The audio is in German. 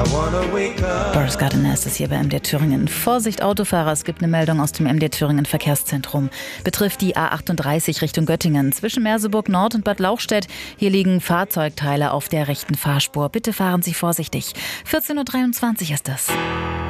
Boris Gardiner ist es hier bei MD Thüringen. Vorsicht Autofahrer, es gibt eine Meldung aus dem MD Thüringen Verkehrszentrum. Betrifft die A38 Richtung Göttingen zwischen Merseburg Nord und Bad Lauchstädt. Hier liegen Fahrzeugteile auf der rechten Fahrspur. Bitte fahren Sie vorsichtig. 14:23 Uhr ist das.